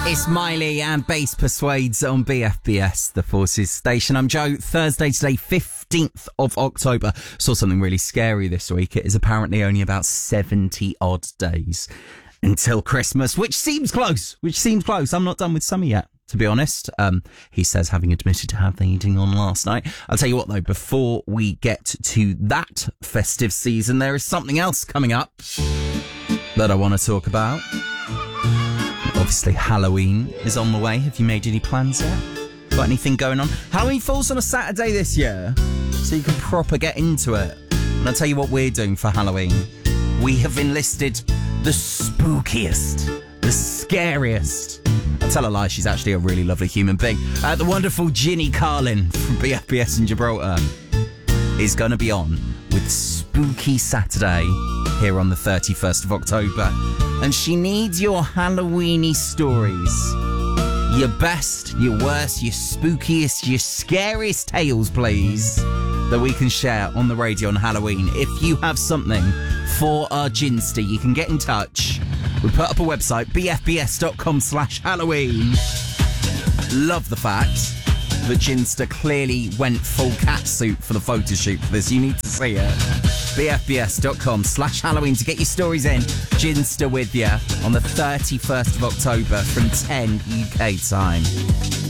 It's Miley and Bass Persuades on BFBS, the Forces station. I'm Joe. Thursday today, 15th of October. Saw something really scary this week. It is apparently only about 70 odd days until Christmas, which seems close. I'm not done with summer yet, to be honest. He says, having admitted to having the eating on last night. I'll tell you what though, before we get to that festive season, there is something else coming up that I want to talk about. Obviously, Halloween is on the way. Have you made any plans yet? Got anything going on? Halloween falls on a Saturday this year, so you can proper get into it. And I'll tell you what we're doing for Halloween. We have enlisted the spookiest, the scariest. I tell a lie, she's actually a really lovely human being. The wonderful Ginny Carlin from BFBS in Gibraltar is going to be on with Spooky Saturday here on the 31st of October. And she needs your Halloweeny stories. Your best, your worst, your spookiest, your scariest tales, please, that we can share on the radio on Halloween. If you have something for our Ginster, you can get in touch. We put up a website, bfbs.com/Halloween. Love the fact that Ginster clearly went full cat suit for the photo shoot for this. You need to see it. bfbs.com/Halloween to get your stories in. Ginster with you on the 31st of October from 10 UK time.